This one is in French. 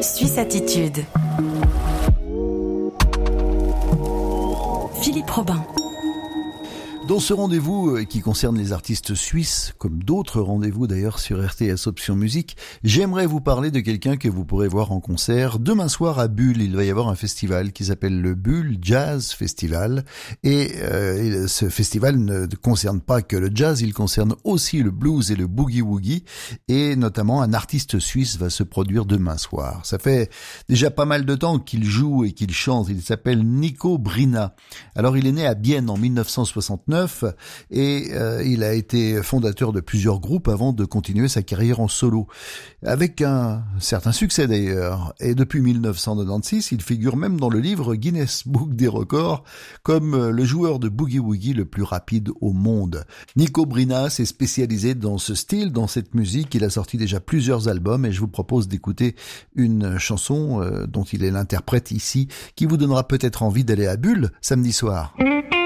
Suisse Attitude. Philippe Robin. Dans ce rendez-vous qui concerne les artistes suisses, comme d'autres rendez-vous d'ailleurs sur RTS Option Musique, j'aimerais vous parler de quelqu'un que vous pourrez voir en concert demain soir à Bulle. Il va y avoir un festival qui s'appelle le Bulle Jazz Festival. Et ce festival ne concerne pas que le jazz, il concerne aussi le blues et le boogie-woogie. Et notamment un artiste suisse va se produire demain soir. Ça fait déjà pas mal de temps qu'il joue et qu'il chante. Il s'appelle Nico Brina. Alors il est né à Bienne en 1969. Et il a été fondateur de plusieurs groupes avant de continuer sa carrière en solo, avec un certain succès d'ailleurs. Et depuis 1996, il figure même dans le livre Guinness Book des records comme le joueur de boogie-woogie le plus rapide au monde. Nico Brina s'est spécialisé dans ce style, dans cette musique. Il a sorti déjà plusieurs albums et je vous propose d'écouter une chanson dont il est l'interprète ici, qui vous donnera peut-être envie d'aller à Bulle samedi soir.